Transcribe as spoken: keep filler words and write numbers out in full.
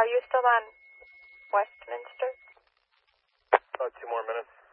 Are you still on Westminster? About two more minutes.